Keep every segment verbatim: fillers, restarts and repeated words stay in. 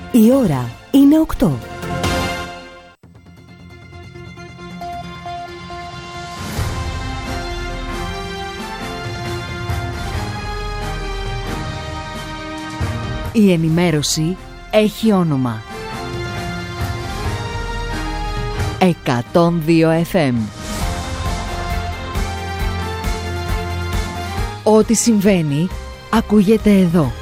Η ώρα είναι οκτώ. Η ενημέρωση έχει όνομα. εκατόν δύο εφ εμ. Ό,τι συμβαίνει ακούγεται εδώ.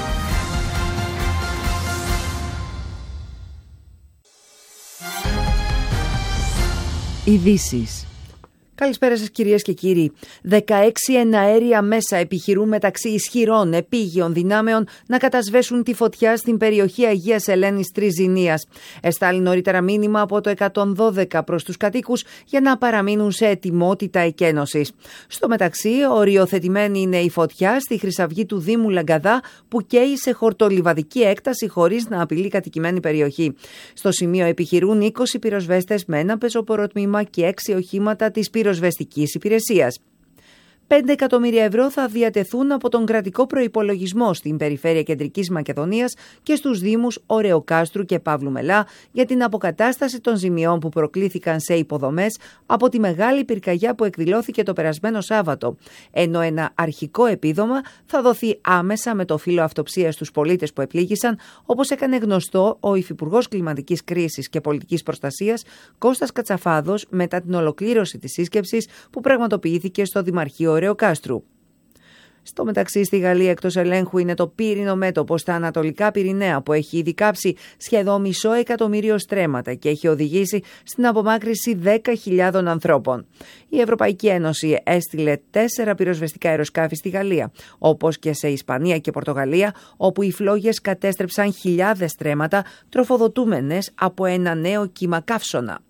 Ειδήσεις. Καλησπέρα σας κυρίες και κύριοι. δεκαέξι εναέρια μέσα επιχειρούν μεταξύ ισχυρών επίγειων δυνάμεων να κατασβέσουν τη φωτιά στην περιοχή Αγίας Ελένης Τριζηνίας. Εστάλει νωρίτερα μήνυμα από το εκατόν δώδεκα προς τους κατοίκους για να παραμείνουν σε ετοιμότητα εκένωσης. Στο μεταξύ, οριοθετημένη είναι η φωτιά στη Χρυσαυγή του Δήμου Λαγκαδά που καίει σε χορτολιβαδική έκταση χωρίς να απειλεί κατοικημένη περιοχή. Στο σημείο επιχειρούν είκοσι πυροσβέστες με ένα πεζοποροτμήμα και έξι οχήματα της πυροσβεστικής υπηρεσίας. πέντε εκατομμύρια ευρώ θα διατεθούν από τον κρατικό προϋπολογισμό στην περιφέρεια Κεντρικής Μακεδονίας και στους δήμους Ωρεοκάστρου και Παύλου Μελά για την αποκατάσταση των ζημιών που προκλήθηκαν σε υποδομές από τη μεγάλη πυρκαγιά που εκδηλώθηκε το περασμένο Σάββατο, ενώ ένα αρχικό επίδομα θα δοθεί άμεσα με το φύλλο αυτοψίας στους πολίτες που επλήγησαν, όπως έκανε γνωστό ο Υφυπουργός Κλιματικής Κρίσης και Πολιτικής Προστασίας Κώστας Κατσαφάδος μετά την ολοκλήρωση της σύσκεψης που πραγματοποιήθηκε στο Δημαρχείο Ωρεοκάστρου. Στο μεταξύ, στη Γαλλία εκτός ελέγχου είναι το πύρινο μέτωπο στα Ανατολικά Πυρηναία που έχει ήδη κάψει σχεδόν μισό εκατομμύριο στρέμματα και έχει οδηγήσει στην απομάκρυνση δέκα χιλιάδων ανθρώπων. Η Ευρωπαϊκή Ένωση έστειλε τέσσερα πυροσβεστικά αεροσκάφη στη Γαλλία, όπως και σε Ισπανία και Πορτογαλία, όπου οι φλόγες κατέστρεψαν χιλιάδες στρέμματα τροφοδοτούμενες από ένα νέο κύμα καύσωνα.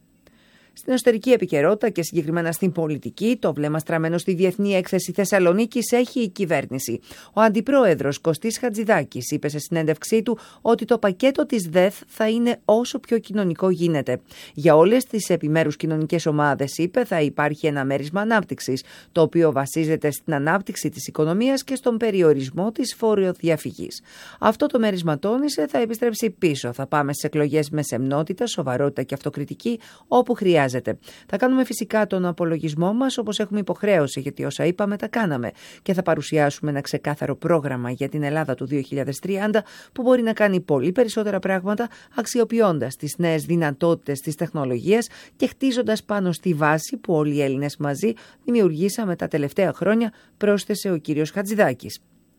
Στην εσωτερική επικαιρότητα και συγκεκριμένα στην πολιτική, το βλέμμα στραμμένο στη Διεθνή Έκθεση Θεσσαλονίκης έχει η κυβέρνηση. Ο αντιπρόεδρος Κωστής Χατζηδάκης είπε σε συνέντευξή του ότι το πακέτο της ΔΕΘ θα είναι όσο πιο κοινωνικό γίνεται. Για όλες τις επιμέρους κοινωνικές ομάδες, είπε, θα υπάρχει ένα μέρισμα ανάπτυξης, το οποίο βασίζεται στην ανάπτυξη της οικονομίας και στον περιορισμό της φοροδιαφυγής. Αυτό το μέρισμα, τόνισε, θα επιστρέψει πίσω. Θα πάμε στις εκλογές με σεμνότητα, σοβαρότητα και αυτοκριτική όπου χρειάζεται. Θα κάνουμε φυσικά τον απολογισμό μας όπως έχουμε υποχρέωση, γιατί όσα είπαμε τα κάναμε, και θα παρουσιάσουμε ένα ξεκάθαρο πρόγραμμα για την Ελλάδα του δύο χιλιάδες τριάντα που μπορεί να κάνει πολύ περισσότερα πράγματα αξιοποιώντας τις νέες δυνατότητες της τεχνολογίας και χτίζοντας πάνω στη βάση που όλοι οι Έλληνες μαζί δημιουργήσαμε τα τελευταία χρόνια, πρόσθεσε ο κύριος Χατζηδάκης.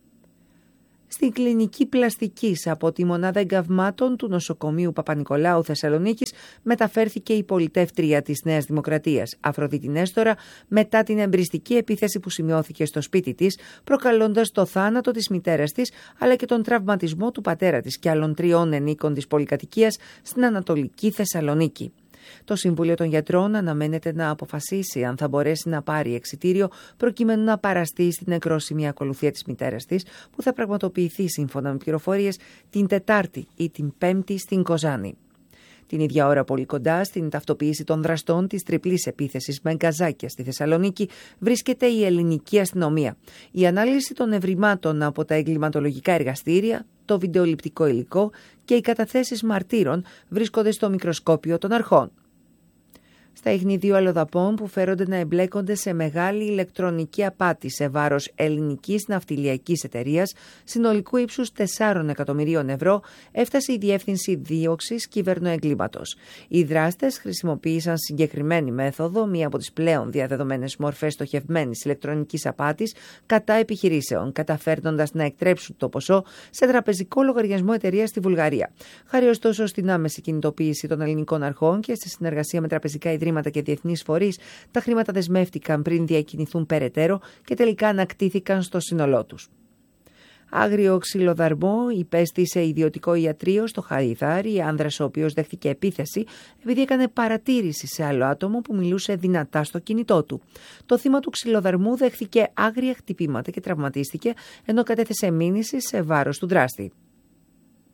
Στην κλινική πλαστικής από τη μονάδα εγκαυμάτων του νοσοκομείου Παπα-Νικολάου Θεσσαλονίκης μεταφέρθηκε η πολιτεύτρια της Νέας Δημοκρατίας, Αφροδίτη Νέστορα, μετά την εμπριστική επίθεση που σημειώθηκε στο σπίτι της, προκαλώντας το θάνατο της μητέρας της, αλλά και τον τραυματισμό του πατέρα της και άλλων τριών ενίκων της πολυκατοικίας στην Ανατολική Θεσσαλονίκη. Το Συμβούλιο των Γιατρών αναμένεται να αποφασίσει αν θα μπορέσει να πάρει εξιτήριο προκειμένου να παραστεί στην νεκρόσιμη ακολουθία της μητέρας της, που θα πραγματοποιηθεί σύμφωνα με πληροφορίες την Τετάρτη ή την Πέμπτη στην Κοζάνη. Την ίδια ώρα, πολύ κοντά στην ταυτοποίηση των δραστών της τριπλής επίθεσης με γκαζάκια στη Θεσσαλονίκη, βρίσκεται η ελληνική αστυνομία. Η ανάλυση των ευρημάτων από τα εγκληματολογικά εργαστήρια, το βιντεοληπτικό υλικό και οι καταθέσεις μαρτύρων βρίσκονται στο μικροσκόπιο των αρχών. Στα ίχνη δύο αλλοδαπών που φέρονται να εμπλέκονται σε μεγάλη ηλεκτρονική απάτη σε βάρος ελληνικής ναυτιλιακής εταιρείας συνολικού ύψους τεσσάρων εκατομμυρίων ευρώ, έφτασε η Διεύθυνση Δίωξης Κυβερνοεγκλήματος. Οι δράστες χρησιμοποίησαν συγκεκριμένη μέθοδο, μία από τις πλέον διαδεδομένες μορφές στοχευμένης ηλεκτρονικής απάτης κατά επιχειρήσεων, καταφέρνοντας να εκτρέψουν το ποσό σε τραπεζικό λογαριασμό εταιρείας στη Βουλγαρία. Χάρη ωστόσο στην άμεση κινητοποίηση των ελληνικών αρχών και στη συνεργασία με τραπεζικά ιδρύματα και διεθνείς φορείς, τα χρήματα δεσμεύτηκαν πριν διακινηθούν περαιτέρω και τελικά ανακτήθηκαν στο σύνολό τους. Άγριο ξυλοδαρμό υπέστη σε ιδιωτικό ιατρείο στο Χαριδάρι, άνδρας ο οποίος δέχτηκε επίθεση επειδή έκανε παρατήρηση σε άλλο άτομο που μιλούσε δυνατά στο κινητό του. Το θύμα του ξυλοδαρμού δέχτηκε άγρια χτυπήματα και τραυματίστηκε, ενώ κατέθεσε μήνυση σε βάρος του δράστη.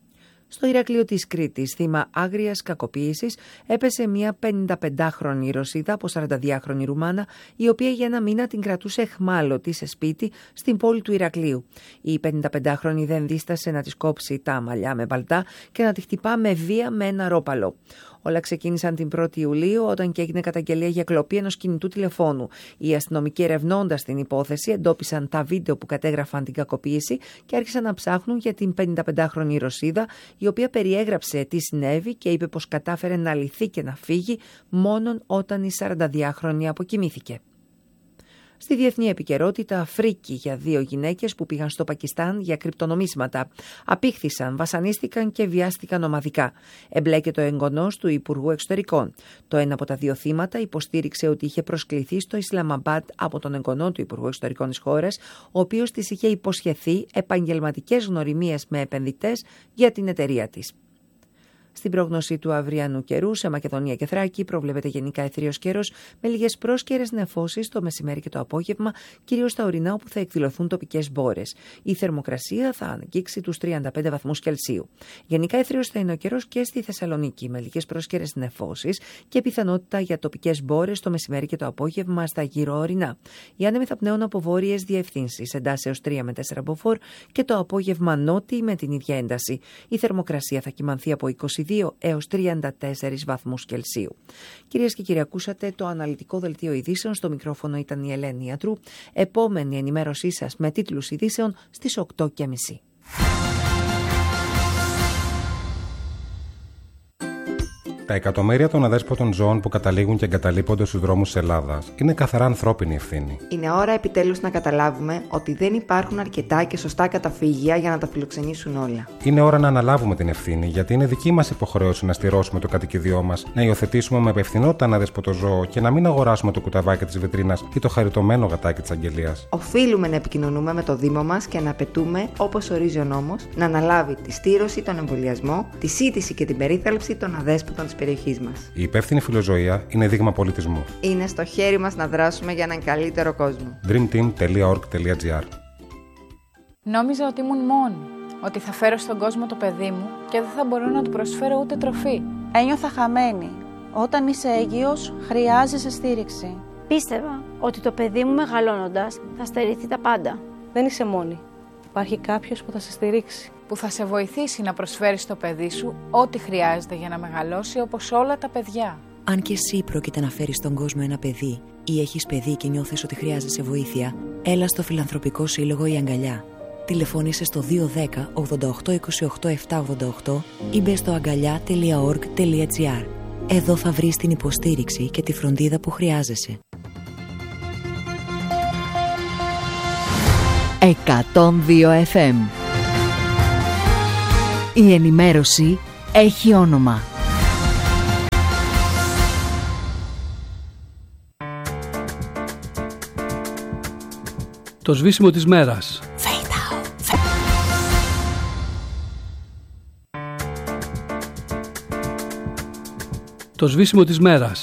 Στο Ηράκλειο της Κρήτης, θύμα άγριας κακοποίησης, έπεσε μια πενηνταπεντάχρονη Ρωσίδα από σαρανταδυάχρονη Ρουμάνα, η οποία για ένα μήνα την κρατούσε εχμάλωτη σε σπίτι στην πόλη του Ηρακλείου. Η πενηνταπεντάχρονη δεν δίστασε να της κόψει τα μαλλιά με μπαλτά και να τη χτυπά με βία με ένα ρόπαλο. Όλα ξεκίνησαν την πρώτη Ιουλίου, όταν και έγινε καταγγελία για κλοπή ενός κινητού τηλεφώνου. Οι αστυνομικοί, ερευνώντας την υπόθεση, εντόπισαν τα βίντεο που κατέγραφαν την κακοποίηση και άρχισαν να ψάχνουν για την πενηνταπεντάχρονη Ρωσίδα, η οποία περιέγραψε τι συνέβη και είπε πως κατάφερε να λυθεί και να φύγει μόνον όταν η σαρανταδυάχρονη αποκοιμήθηκε. Στη διεθνή επικαιρότητα, φρίκη για δύο γυναίκες που πήγαν στο Πακιστάν για κρυπτονομίσματα. Απήχθησαν, βασανίστηκαν και βιάστηκαν ομαδικά. Εμπλέκεται ο εγγονός του Υπουργού Εξωτερικών. Το ένα από τα δύο θύματα υποστήριξε ότι είχε προσκληθεί στο Ισλαμαμπάντ από τον εγγονό του Υπουργού Εξωτερικών της χώρας, ο οποίος της είχε υποσχεθεί επαγγελματικές γνωριμίες με επενδυτές για την εταιρεία της. Στην πρόγνωση του αυριανού καιρού, σε Μακεδονία και Θράκη, προβλέπεται γενικά αιθρίος καιρός με λίγες πρόσκαιρες νεφώσεις το μεσημέρι και το απόγευμα, κυρίως στα ορεινά όπου θα εκδηλωθούν τοπικές μπόρες. Η θερμοκρασία θα αγγίξει τους τριάντα πέντε βαθμούς Κελσίου. Γενικά αιθρίος θα είναι ο καιρός και στη Θεσσαλονίκη, με λίγες πρόσκαιρες νεφώσεις και πιθανότητα για τοπικές μπόρες το μεσημέρι και το απόγευμα στα γύρω ορεινά. Οι άνεμοι θα πνέουν από βόρειες διευθύνσεις, εντάσσεως τρία με τέσσερα μποφόρ και το απόγευμα νότιοι με την ίδια ένταση. Η θερμοκρασία θα κυμανθεί από είκοσι δύο έως τριάντα τέσσερις βαθμούς Κελσίου. Κυρίες και κύριοι, ακούσατε το αναλυτικό δελτίο ειδήσεων. Στο μικρόφωνο ήταν η Ελένη Ιατρού. Επόμενη ενημέρωσή σας με τίτλους ειδήσεων στις οκτώ και μισή. Τα εκατομμύρια των αδέσποτων ζώων που καταλήγουν και εγκαταλείπονται στους δρόμους της Ελλάδας είναι καθαρά ανθρώπινη ευθύνη. Είναι ώρα επιτέλους να καταλάβουμε ότι δεν υπάρχουν αρκετά και σωστά καταφύγια για να τα φιλοξενήσουν όλα. Είναι ώρα να αναλάβουμε την ευθύνη, γιατί είναι δική μας υποχρέωση να στηρώσουμε το κατοικίδιό μας, να υιοθετήσουμε με υπευθυνότητα ένα αδέσποτο ζώο και να μην αγοράσουμε το κουταβάκι της βιτρίνας ή το χαριτωμένο γατάκι της αγγελίας. Οφείλουμε να επικοινωνούμε με το Δήμο μας και να απαιτούμε, όπως ορίζει ο νόμος, να αναλάβει τη στήρωση, τον εμβολιασμό, τη σύντηση και την περίθαλψη των αδέσποτων της περιοχής μας. Η υπεύθυνη φιλοζωία είναι δείγμα πολιτισμού. Είναι στο χέρι μας να δράσουμε για έναν καλύτερο κόσμο. dream team τελεία org τελεία gr. Νόμιζα ότι ήμουν μόνη, ότι θα φέρω στον κόσμο το παιδί μου και δεν θα μπορώ να του προσφέρω ούτε τροφή. Ένιωθα χαμένη. Όταν είσαι έγκυος, χρειάζεσαι στήριξη. Πίστευα ότι το παιδί μου μεγαλώνοντας θα στερηθεί τα πάντα. Δεν είσαι μόνη. Υπάρχει κάποιος που θα σε στηρίξει. Που θα σε βοηθήσει να προσφέρεις στο παιδί σου ό,τι χρειάζεται για να μεγαλώσει όπως όλα τα παιδιά. Αν και εσύ πρόκειται να φέρεις στον κόσμο ένα παιδί ή έχεις παιδί και νιώθεις ότι χρειάζεσαι βοήθεια, έλα στο Φιλανθρωπικό Σύλλογο Η Αγκαλιά. Τηλεφώνησε στο δύο ένα μηδέν ογδόντα οκτώ είκοσι οκτώ επτακόσια ογδόντα οκτώ ή μπε στο αγκαλιά τελεία org τελεία gr. Εδώ θα βρεις την υποστήριξη και τη φροντίδα που χρειάζεσαι. εκατόν δύο εφ εμ. Η ενημέρωση έχει όνομα. Το σβήσιμο της μέρας. Το σβήσιμο της μέρας.